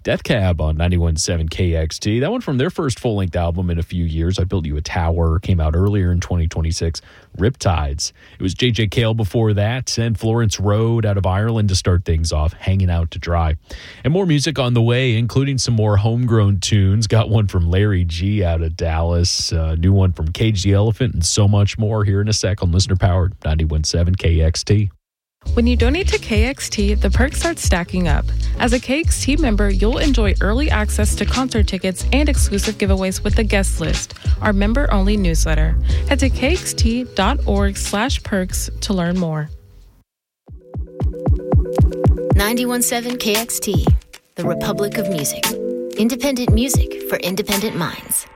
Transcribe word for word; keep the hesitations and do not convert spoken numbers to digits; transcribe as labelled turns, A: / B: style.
A: Death Cab on ninety-one point seven K X T. That one from their first full-length album in a few years. I Built You a Tower came out earlier in twenty twenty-six. Riptides. It was J J Cale before that, and Florence Road out of Ireland to start things off, Hanging Out to Dry. And more music on the way, including some more homegrown tunes. Got one from Larry G out of Dallas, a new one from Cage the Elephant, and so much more here in a sec on Listener Powered ninety-one point seven K X T.
B: When you donate to K X T, the perks start stacking up. As a K X T member, you'll enjoy early access to concert tickets and exclusive giveaways with the guest list, our member-only newsletter. Head to kxt.org slash perks to learn more.
C: ninety-one point seven K X T, the Republic of Music. Independent music for independent minds.